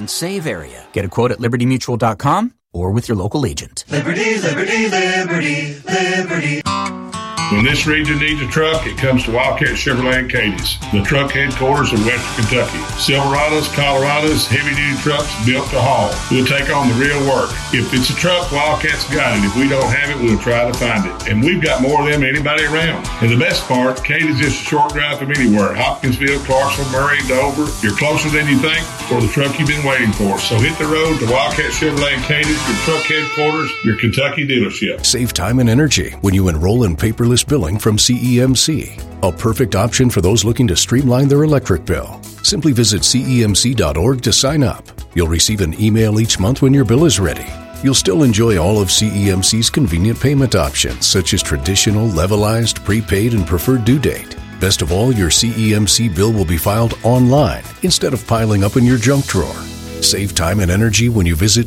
save area. Get a quote at libertymutual.com or with your local agent. Liberty, liberty, liberty, liberty. When this region needs a truck, it comes to Wildcat Chevrolet in Cadiz, the truck headquarters of Western Kentucky. Silverados, Colorados, heavy-duty trucks built to haul. We'll take on the real work. If it's a truck, Wildcat's got it. If we don't have it, we'll try to find it. And we've got more of them than anybody around. And the best part, Cadiz is a short drive from anywhere. Hopkinsville, Clarksville, Murray, Dover. You're closer than you think for the truck you've been waiting for. So hit the road to Wildcat Chevrolet in Cadiz, your truck headquarters, your Kentucky dealership. Save time and energy when you enroll in paperless billing from CEMC. A perfect option for those looking to streamline their electric bill. Simply visit CEMC.org to sign up. You'll receive an email each month when your bill is ready. You'll still enjoy all of CEMC's convenient payment options, such as traditional, levelized, prepaid, and preferred due date. Best of all, your CEMC bill will be filed online instead of piling up in your junk drawer. Save time and energy when you visit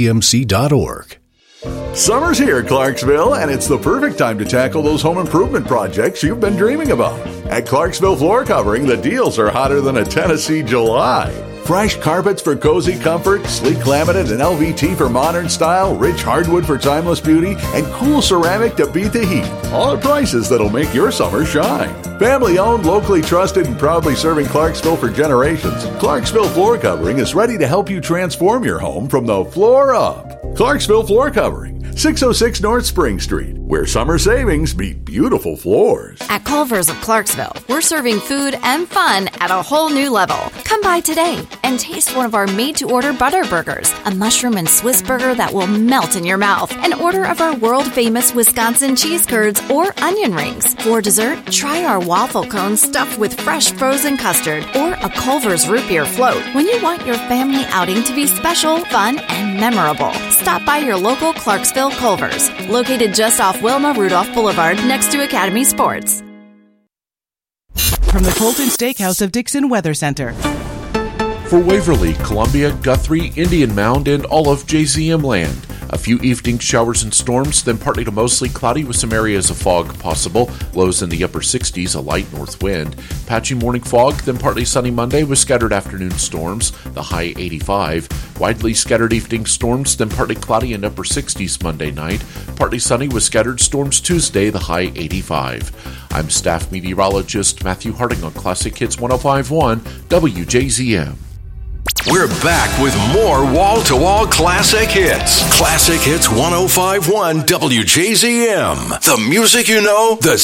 CEMC.org. Summer's here, Clarksville, and it's the perfect time to tackle those home improvement projects you've been dreaming about. At Clarksville Floor Covering, the deals are hotter than a Tennessee July. Fresh carpets for cozy comfort, sleek laminate and LVT for modern style, rich hardwood for timeless beauty, and cool ceramic to beat the heat. All at prices that'll make your summer shine. Family owned, locally trusted, and proudly serving Clarksville for generations, Clarksville Floor Covering is ready to help you transform your home from the floor up. Clarksville Floor Covering, 606 North Spring Street, where summer savings meet beautiful floors. At Culver's of Clarksville, we're serving food and fun at a whole new level. Come by today and taste one of our made-to-order butter burgers, a mushroom and Swiss burger that will melt in your mouth, an order of our world-famous Wisconsin cheese curds or onion rings. For dessert, try our waffle cones stuffed with fresh frozen custard or a Culver's root beer float. When you want your family outing to be special, fun, and memorable, stop by your local Clarksville Culver's, located just off Wilma Rudolph Boulevard next to Academy Sports. From the Colton Steakhouse of Dixon Weather Center. For Waverly, Columbia, Guthrie, Indian Mound, and all of JZM land. A few evening showers and storms, then partly to mostly cloudy with some areas of fog possible. Lows in the upper 60s, a light north wind. Patchy morning fog, then partly sunny Monday with scattered afternoon storms, the high 85. Widely scattered evening storms, then partly cloudy and upper 60s Monday night. Partly sunny with scattered storms Tuesday, the high 85. I'm staff meteorologist Matthew Harding on Classic Hits 105.1 WJZM. We're back with more wall-to-wall classic hits. Classic Hits 105.1 WJZM. The music you know, the